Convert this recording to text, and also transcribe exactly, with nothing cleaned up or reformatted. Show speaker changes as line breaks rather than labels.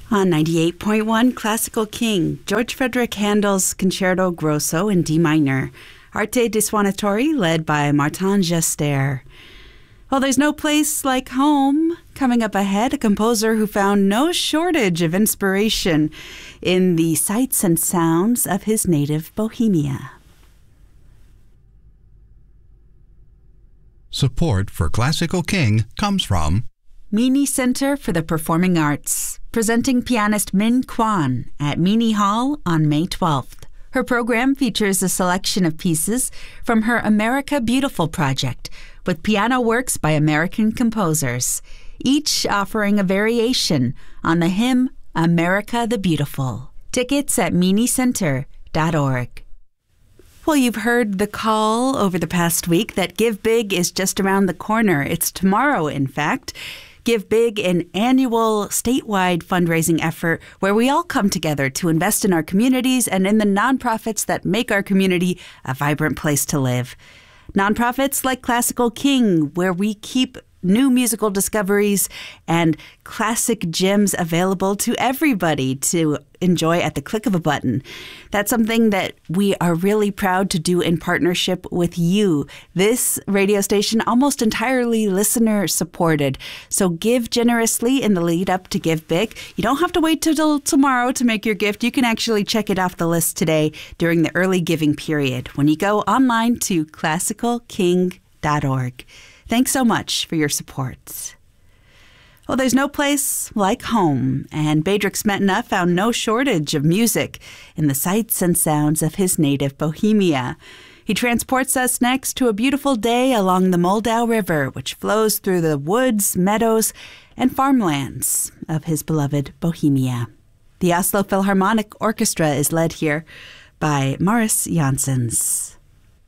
On ninety-eight point one Classical King, George Frederick Handel's Concerto Grosso in D minor, Arte dei Suonatori led by Martin Gester. Well, there's no place like home. Coming up ahead, a composer who found no shortage of inspiration in the sights and sounds of his native Bohemia.
Support for Classical King comes from
Meany Center for the Performing Arts, presenting pianist Min Kwan at Meany Hall on May twelfth. Her program features a selection of pieces from her America Beautiful project, with piano works by American composers, each offering a variation on the hymn America the Beautiful. Tickets at meany center dot org. Well, you've heard the call over the past week that Give Big is just around the corner. It's tomorrow, in fact. Give Big, an annual statewide fundraising effort where we all come together to invest in our communities and in the nonprofits that make our community a vibrant place to live. Nonprofits like Classical King, where we keep new musical discoveries and classic gems available to everybody to enjoy at the click of a button. That's something that we are really proud to do in partnership with you. This radio station almost entirely listener supported. So give generously in the lead up to Give Big. You don't have to wait till tomorrow to make your gift. You can actually check it off the list today during the early giving period when you go online to classical king dot org. Thanks so much for your support. Well, there's no place like home, and Bedřich Smetana found no shortage of music in the sights and sounds of his native Bohemia. He transports us next to a beautiful day along the Moldau River, which flows through the woods, meadows, and farmlands of his beloved Bohemia. The Oslo Philharmonic Orchestra is led here by Marius Janssens.